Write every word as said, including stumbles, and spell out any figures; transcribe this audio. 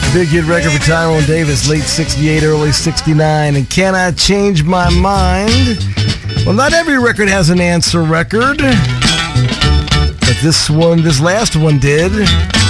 Big hit record for Tyrone Davis, late sixty-eight, early sixty-nine. And Can I Change My Mind? Well, not every record has an answer record, but this one, this last one did.